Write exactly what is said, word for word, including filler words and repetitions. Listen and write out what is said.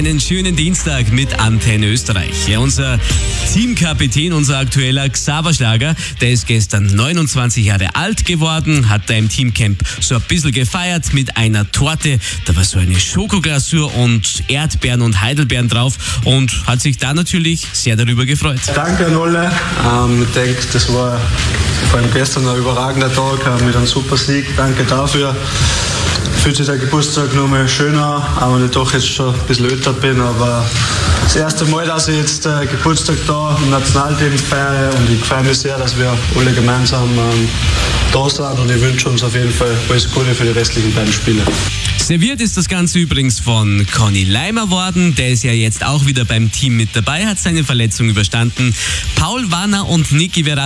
einen schönen Dienstag mit Antenne Österreich. Ja, unser Teamkapitän, unser aktueller Xaver Schlager, der ist gestern neunundzwanzig Jahre alt geworden, hat da im Teamcamp so ein bisschen gefeiert mit einer Torte. Da war so eine Schokoglasur und Erdbeeren und Heidelbeeren drauf und hat sich da natürlich sehr darüber gefreut. Danke an alle. Ähm, ich denke, das war vor allem gestern ein überragender Tag äh, mit einem super Sieg. Danke dafür. Fühlt sich der Geburtstag noch mal schöner, auch wenn ich doch jetzt schon ein bisschen älter bin. Aber das erste Mal, dass ich jetzt äh, Geburtstag da im Nationalteam feiere und ich freue mich sehr, dass wir alle gemeinsam ähm, da sind und ich wünsche uns auf jeden Fall alles Gute für die restlichen beiden Spiele. Serviert ist das Ganze übrigens von Conny Leimer worden. Der ist ja jetzt auch wieder beim Team mit dabei, hat seine Verletzung überstanden. Paul Warner und Niki Vera